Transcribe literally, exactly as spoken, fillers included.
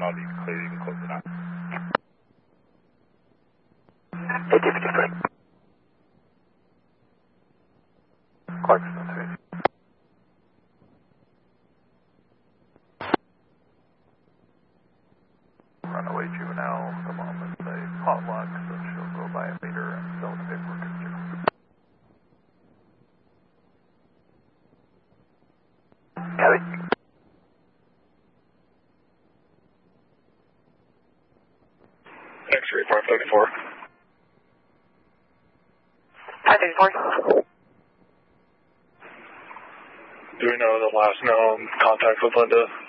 Charlie, clear, you can close it out. eighteen fifty-three. Clarkston three. Runaway juvenile, the moment's a potluck, so she'll go by it later and fill the paperwork as juvenile. Kelly? X-ray five thirty-four. five thirty-four. Do we know the last known contact with Linda?